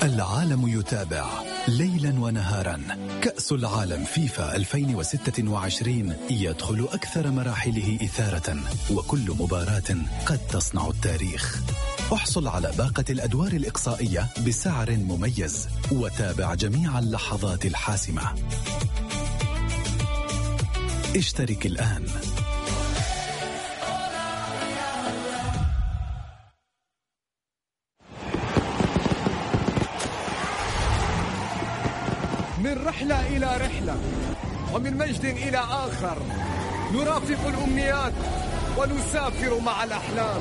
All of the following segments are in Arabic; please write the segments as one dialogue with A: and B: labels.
A: العالم يتابع ليلا ونهارا. كأس العالم فيفا 2026 يدخل أكثر مراحله إثارة، وكل مباراة قد تصنع التاريخ. احصل على باقة الأدوار الإقصائية بسعر مميز، وتابع جميع اللحظات الحاسمة. اشترك الآن.
B: من رحلة إلى رحلة، ومن مجد إلى آخر، نرافق الأمنيات ونسافر مع الأحلام.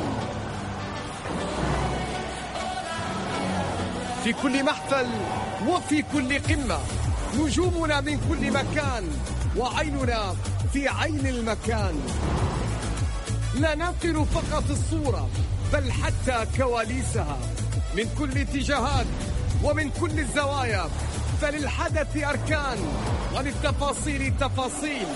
B: في كل محفل وفي كل قمة، نجومنا من كل مكان، وعيننا في عين المكان. لا ننقل فقط الصورة، بل حتى كواليسها، من كل اتجاهات ومن كل الزوايا. فللحدث أركان، وللتفاصيل تفاصيل.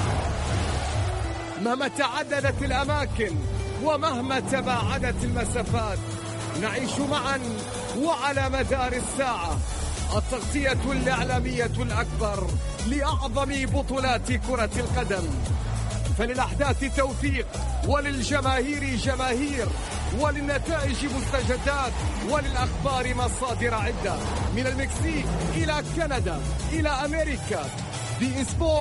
B: مهما تعددت الأماكن ومهما تباعدت المسافات، نعيش معا وعلى مدار الساعة التغطية الإعلامية الأكبر لأعظم بطولات كرة القدم. فللأحداث توثيق، وللجماهير جماهير، وللنتائج مستجدات، وللأخبار مصادر عدة، من المكسيك إلى كندا إلى أمريكا. بإسبوع